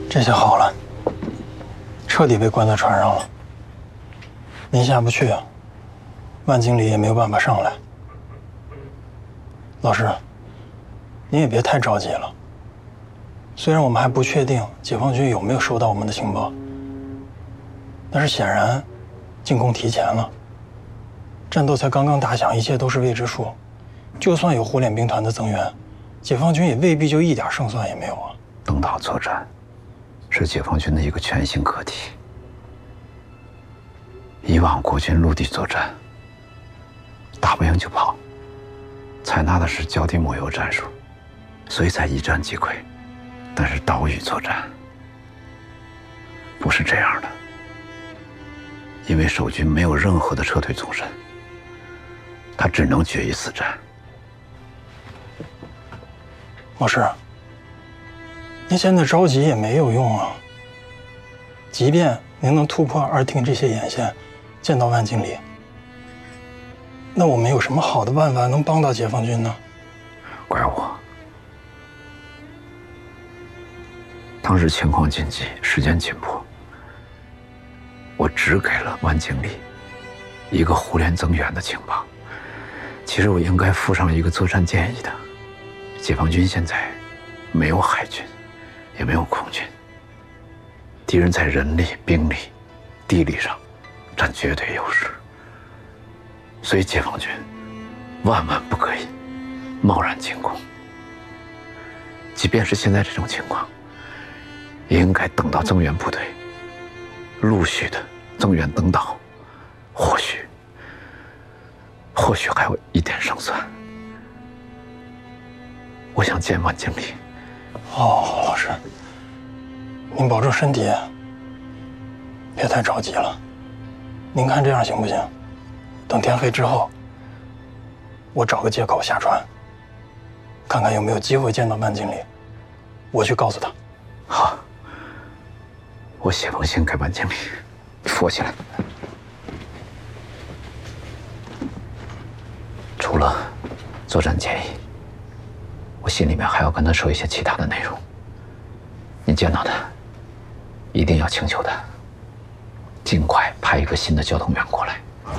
这下好了，彻底被关在船上了。您下不去，万经理也没有办法上来。老师，您也别太着急了。虽然我们还不确定解放军有没有收到我们的情报，但是显然进攻提前了，战斗才刚刚打响，一切都是未知数。就算有火脸兵团的增援，解放军也未必就一点胜算也没有啊。 登岛作战是解放军的一个全新课题。以往国军陆地作战，打不赢就跑，采纳的是脚底抹油战术，所以才一战即溃。但是岛屿作战不是这样的，因为守军没有任何的撤退纵深，他只能决一死战。 老师，您现在着急也没有用啊。即便您能突破二厅这些眼线，见到万经理，那我们有什么好的办法能帮到解放军呢？ 怪我，当时情况紧急，时间紧迫，我只给了万经理一个胡联增援的情报。其实我应该附上一个作战建议的。解放军现在没有海军，也没有空军，敌人在人力、兵力、地理上占绝对优势，所以解放军万万不可以贸然进攻。即便是现在这种情况，也应该等到增援部队陆续的增援登岛，或许还有一点胜算。我想见万经理。 哦，老师，您保重身体，别太着急了。您看这样行不行？等天黑之后，我找个借口下船，看看有没有机会见到万经理，我去告诉他。 好，我写封信给万经理，扶起来。除了作战建议，我心里面还要跟他说一些其他的内容。你见到他，一定要请求他尽快派一个新的交通员过来。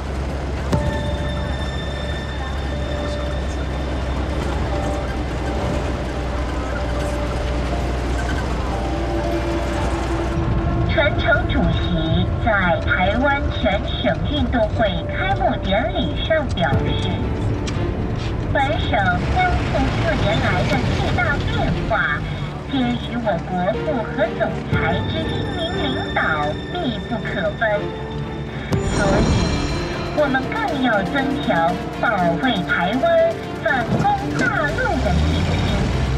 传承主席在台湾全省运动会开幕典礼上表示，本省将从4年来的巨大变化，皆与我国父和总裁之英明领导密不可分。所以，我们更要增强保卫台湾